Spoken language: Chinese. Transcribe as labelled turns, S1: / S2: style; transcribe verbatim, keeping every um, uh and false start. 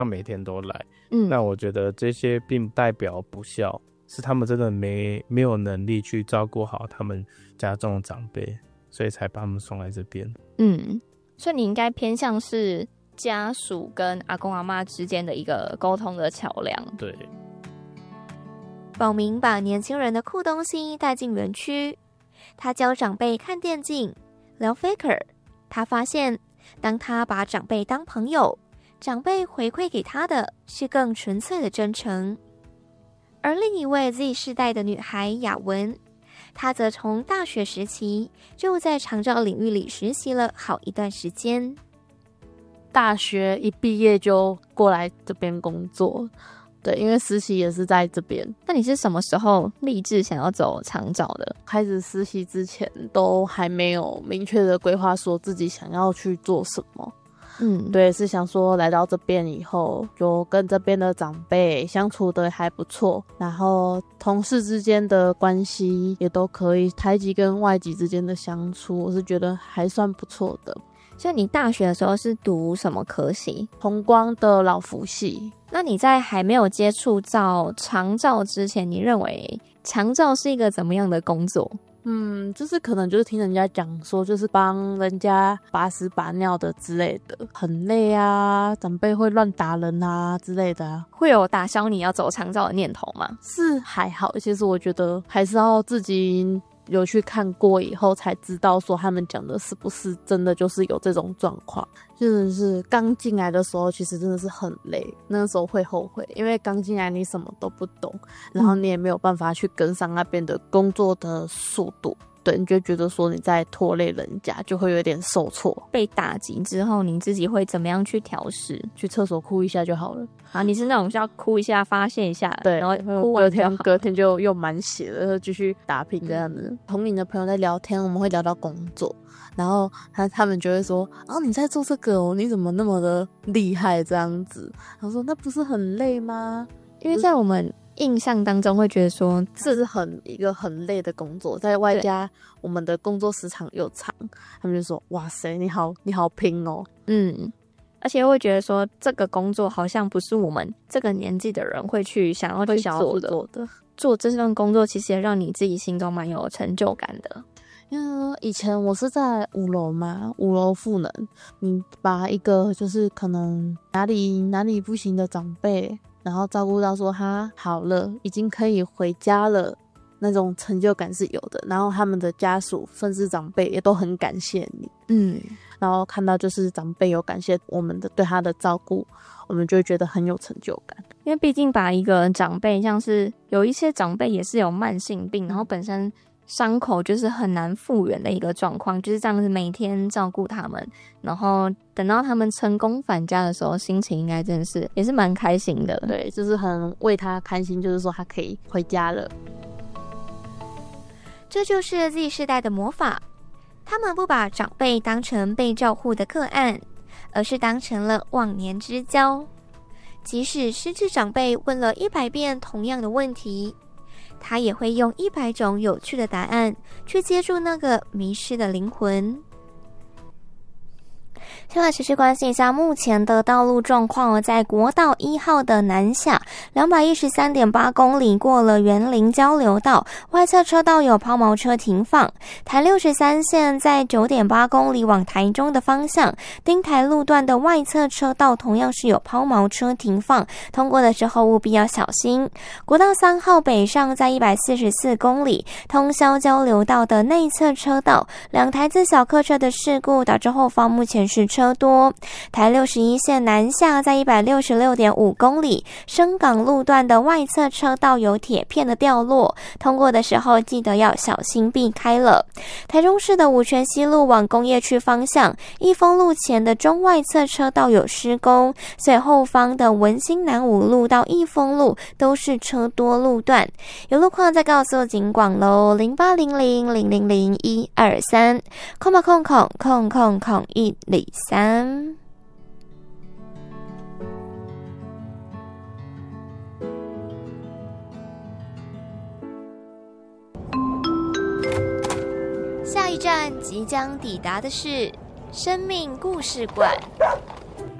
S1: 每天都来。
S2: 嗯，
S1: 那我觉得这些并不代表不孝，是他们真的没没有能力去照顾好他们家中的长辈，所以才把他们送来这边。
S2: 嗯，所以你应该偏向是家属跟阿公阿嬷之间的一个沟通的桥梁。
S1: 对。
S3: 宝明把年轻人的酷东西带进园区，他教长辈看电竞、聊 Faker。他发现，当他把长辈当朋友，长辈回馈给他的是更纯粹的真诚。而另一位 Z 世代的女孩雅文，她则从大学时期就在长照领域里实习了好一段时间。
S4: 大学一毕业就过来这边工作，对，因为实习也是在这边。
S2: 那你是什么时候立志想要走长照的？
S4: 开始实习之前都还没有明确的规划说自己想要去做什么。
S2: 嗯，
S4: 对，是想说来到这边以后，就跟这边的长辈相处的还不错，然后同事之间的关系也都可以，台籍跟外籍之间的相处，我是觉得还算不错的。
S2: 所以你大学的时候是读什么科系？
S4: 弘光的老福系。
S2: 那你在还没有接触到长照之前，你认为长照是一个怎么样的工作？
S4: 嗯，就是可能就是听人家讲说，就是帮人家把屎把尿的之类的，很累啊，长辈会乱打人啊之类的啊。
S2: 会有打消你要走长照的念头吗？
S4: 是还好，其实我觉得还是要自己有去看过以后才知道说他们讲的是不是真的就是有这种状况。真的是刚进来的时候其实真的是很累，那时候会后悔，因为刚进来你什么都不懂，然后你也没有办法去跟上那边的工作的速度，对，你就觉得说你在拖累人家，就会有点受挫。
S2: 被打击之后你自己会怎么样去调试？
S4: 去厕所哭一下就好了。
S2: 啊，你是那种需要哭一下发泄一下，
S4: 对，
S2: 然后哭
S4: 隔
S2: 完就好
S4: 天隔天就又满血了，然后继续打拼这样子。同龄的朋友在聊天，我们会聊到工作，然后他他们就会说，哦，你在做这个哦，你怎么那么的厉害这样子？他说那不是很累吗？
S2: 因为在我们印象当中会觉得说
S4: 这是很一个很累的工作，在外加我们的工作时长又长，他们就说哇塞，你好你好拼哦。
S2: 嗯，而且会觉得说这个工作好像不是我们这个年纪的人会去想要去做的。
S4: 做的
S2: 做这份工作其实也让你自己心中蛮有成就感的。
S4: 因为以前我是在五楼嘛，五楼赋能，你把一个就是可能哪里哪里不行的长辈，然后照顾到说他好了，已经可以回家了，那种成就感是有的。然后他们的家属甚至长辈也都很感谢你，
S2: 嗯，
S4: 然后看到就是长辈有感谢我们的对他的照顾，我们就会觉得很有成就感。
S2: 因为毕竟把一个长辈，像是有一些长辈也是有慢性病，然后本身伤口就是很难复原的一个状况，就是这样子每天照顾他们，然后等到他们成功返家的时候，心情应该真的是也是蛮开心的。
S4: 对，就是很为他开心，就是说他可以回家了。
S3: 这就是 Z 世代的魔法，他们不把长辈当成被照护的个案，而是当成了忘年之交。即使失智长辈问了一百遍同样的问题，他也会用一百种有趣的答案去接住那个迷失的灵魂。现在持续关心一下目前的道路状况，在国道一号的南下两百一十三点八公里过了园林交流道，外侧车道有抛锚车停放。台六十三线在 九点八公里往台中的方向，丁台路段的外侧车道同样是有抛锚车停放，通过的时候务必要小心。国道三号北上在一百四十四公里通霄交流道的内侧车道，两台自小客车的事故导致后方目前是车多。台六十一线南下在 一百六十六点五公里深港路段的外侧车道有铁片的掉落，通过的时候记得要小心避开了。台中市的五权西路往工业区方向，益丰路前的中外侧车道有施工，所以后方的文心南五路到益丰路都是车多路段。有路况再告诉警广喽，零八零零零零零一二三空吧空空空空空一零三。下一站即将抵达的是生命故事馆。